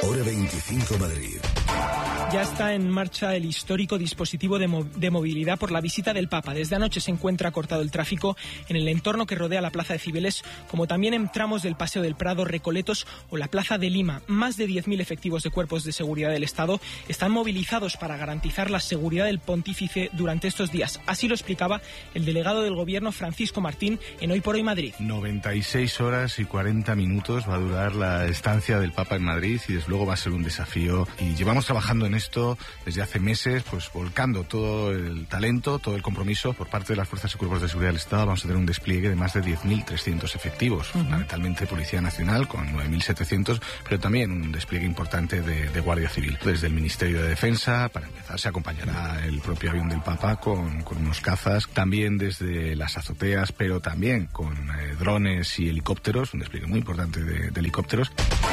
Hora 25 Madrid. Ya está en marcha el histórico dispositivo de movilidad por la visita del Papa. Desde anoche se encuentra cortado el tráfico en el entorno que rodea la Plaza de Cibeles, como también en tramos del Paseo del Prado, Recoletos o la Plaza de Lima. Más de 10.000 efectivos de cuerpos de seguridad del Estado están movilizados para garantizar la seguridad del pontífice durante estos días. Así lo explicaba el delegado del Gobierno, Francisco Martín, en Hoy por Hoy Madrid. 96 horas y 40 minutos va a durar la estancia del Papa en Madrid y desde luego va a ser un desafío. Y llevamos trabajando en esto desde hace meses, pues volcando todo el talento, todo el compromiso por parte de las fuerzas y cuerpos de seguridad del Estado. Vamos a tener un despliegue de más de 10.300 efectivos, fundamentalmente Policía Nacional con 9.700, pero también un despliegue importante de Guardia Civil. Desde el Ministerio de Defensa, para empezar, se acompañará el propio avión del Papa con unos cazas, también desde las azoteas, pero también con drones y helicópteros, un despliegue muy importante de helicópteros.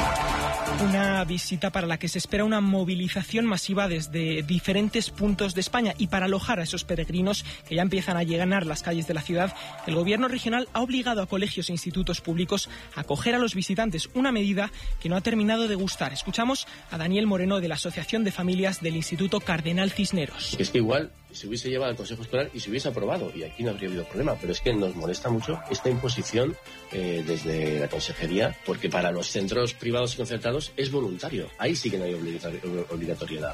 Una visita para la que se espera una movilización masiva desde diferentes puntos de España, y para alojar a esos peregrinos que ya empiezan a llenar las calles de la ciudad, el Gobierno regional ha obligado a colegios e institutos públicos a acoger a los visitantes, una medida que no ha terminado de gustar. Escuchamos a Daniel Moreno de la Asociación de Familias del Instituto Cardenal Cisneros. Es que igual se hubiese llevado al Consejo Escolar y se hubiese aprobado y aquí no habría habido problema, pero es que nos molesta mucho esta imposición desde la Consejería, porque para los centros privados y concertados es voluntario, ahí sí que no hay obligatoriedad.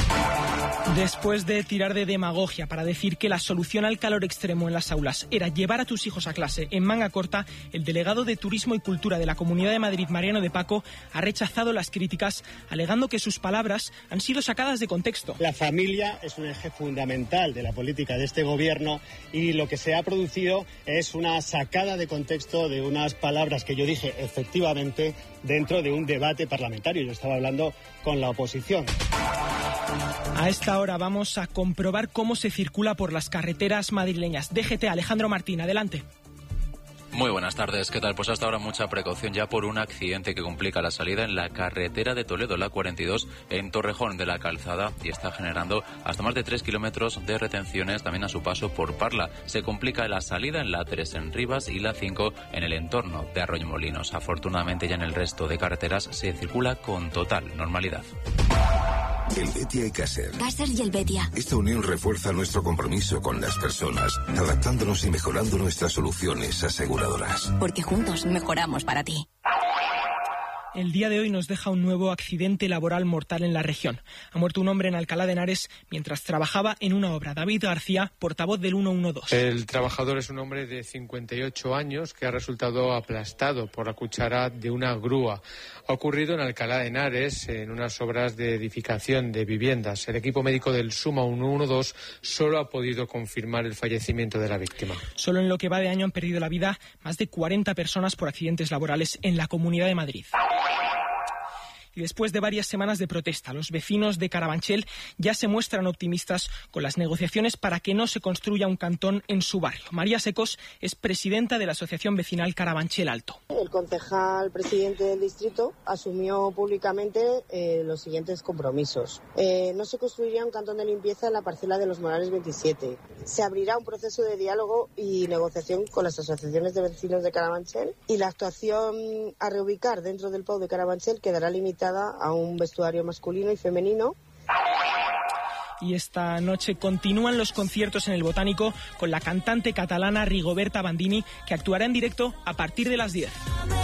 Después de tirar de demagogia para decir que la solución al calor extremo en las aulas era llevar a tus hijos a clase en manga corta, el delegado de Turismo y Cultura de la Comunidad de Madrid, Mariano de Paco, ha rechazado las críticas, alegando que sus palabras han sido sacadas de contexto. La familia es un eje fundamental de la política de este Gobierno y lo que se ha producido es una sacada de contexto de unas palabras que yo dije efectivamente dentro de un debate parlamentario. Yo estaba hablando con la oposición. A esta hora vamos a comprobar cómo se circula por las carreteras madrileñas. DGT, Alejandro Martín, adelante. Muy buenas tardes, ¿qué tal? Pues hasta ahora mucha precaución ya por un accidente que complica la salida en la carretera de Toledo, la 42, en Torrejón de la Calzada, y está generando hasta más de 3 kilómetros de retenciones también a su paso por Parla. Se complica la salida en la 3 en Rivas y la 5 en el entorno de Arroyomolinos. Afortunadamente ya en el resto de carreteras se circula con total normalidad. El Betia y Caser. Caser y el Betia. Esta unión refuerza nuestro compromiso con las personas, adaptándonos y mejorando nuestras soluciones aseguradoras. Porque juntos mejoramos para ti. El día de hoy nos deja un nuevo accidente laboral mortal en la región. Ha muerto un hombre en Alcalá de Henares mientras trabajaba en una obra. David García, portavoz del 112. El trabajador es un hombre de 58 años que ha resultado aplastado por la cuchara de una grúa. Ha ocurrido en Alcalá de Henares, en unas obras de edificación de viviendas. El equipo médico del SUMA 112 solo ha podido confirmar el fallecimiento de la víctima. Solo en lo que va de año han perdido la vida más de 40 personas por accidentes laborales en la Comunidad de Madrid. Y después de varias semanas de protesta, los vecinos de Carabanchel ya se muestran optimistas con las negociaciones para que no se construya un cantón en su barrio. María Secos es presidenta de la Asociación Vecinal Carabanchel Alto. El concejal presidente del distrito asumió públicamente los siguientes compromisos. No se construiría un cantón de limpieza en la parcela de los Morales 27. Se abrirá un proceso de diálogo y negociación con las asociaciones de vecinos de Carabanchel, y la actuación a reubicar dentro del PAU de Carabanchel quedará limitada a un vestuario masculino y femenino. Y esta noche continúan los conciertos en el Botánico con la cantante catalana Rigoberta Bandini, que actuará en directo a partir de las 10.